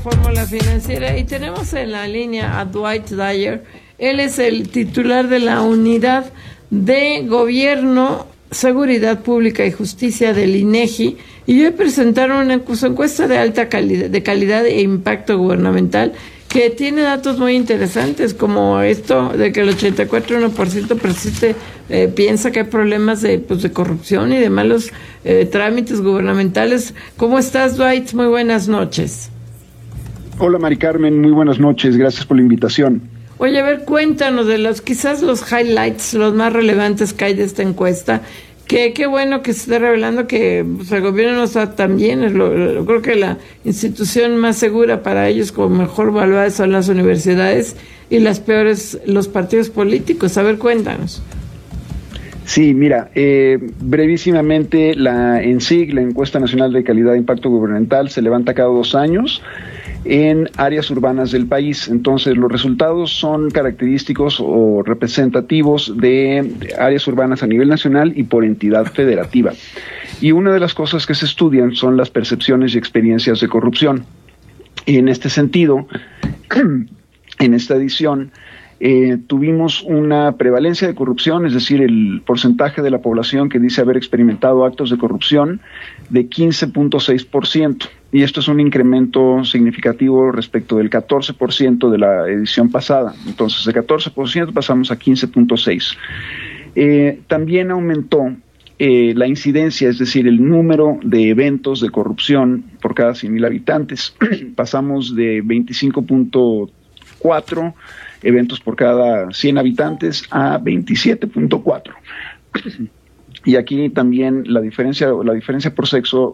Fórmula Financiera y tenemos en la línea a Dwight Dyer. Él es el titular de la Unidad de Gobierno, Seguridad Pública y Justicia del INEGI, y hoy presentaron una encuesta de alta calidad e impacto gubernamental que tiene datos muy interesantes, como esto de que el 84% piensa que hay problemas de corrupción y de malos trámites gubernamentales. ¿Cómo estás, Dwight? Muy buenas noches. Hola, Mari Carmen, muy buenas noches, gracias por la invitación. Oye, a ver, cuéntanos de quizás los highlights, los más relevantes que hay de esta encuesta. Qué bueno que se esté revelando que el gobierno no está tan bien. Creo que la institución más segura para ellos, como mejor valorada, son las universidades, y las peores los partidos políticos. A ver, cuéntanos. Sí, mira, brevísimamente, la ENSIG, la Encuesta Nacional de Calidad e Impacto Gubernamental, se levanta cada 2 años en áreas urbanas del país. Entonces, los resultados son característicos o representativos de áreas urbanas a nivel nacional y por entidad federativa. Y una de las cosas que se estudian son las percepciones y experiencias de corrupción. Y en este sentido, en esta edición, tuvimos una prevalencia de corrupción, es decir, el porcentaje de la población que dice haber experimentado actos de corrupción, de 15.6%. Y esto es un incremento significativo respecto del 14% de la edición pasada. Entonces, de 14% pasamos a 15.6%. También aumentó la incidencia, es decir, el número de eventos de corrupción por cada 100,000 habitantes. Pasamos de 25.4 eventos por cada 100 habitantes a 27.4. Y aquí también la diferencia por sexo